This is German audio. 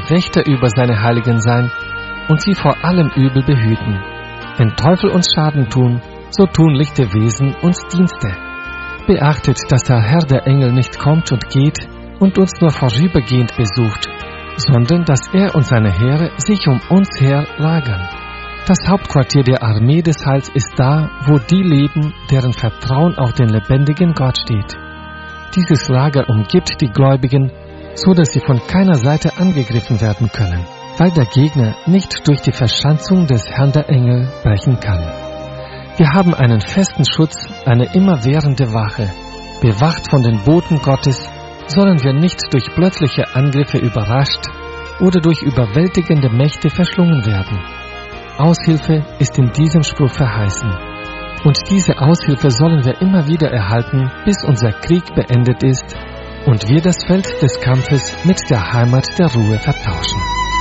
Wächter über seine Heiligen sein und sie vor allem Übel behüten. Wenn Teufel uns Schaden tun, so tun lichte Wesen uns Dienste. Beachtet, dass der Herr der Engel nicht kommt und geht und uns nur vorübergehend besucht, sondern dass er und seine Heere sich um uns her lagern. Das Hauptquartier der Armee des Heils ist da, wo die leben, deren Vertrauen auf den lebendigen Gott steht. Dieses Lager umgibt die Gläubigen, so dass sie von keiner Seite angegriffen werden können, weil der Gegner nicht durch die Verschanzung des Herrn der Engel brechen kann. Wir haben einen festen Schutz, eine immerwährende Wache. Bewacht von den Boten Gottes, sollen wir nicht durch plötzliche Angriffe überrascht oder durch überwältigende Mächte verschlungen werden. Aushilfe ist in diesem Spruch verheißen. Und diese Aushilfe sollen wir immer wieder erhalten, bis unser Krieg beendet ist und wir das Feld des Kampfes mit der Heimat der Ruhe vertauschen.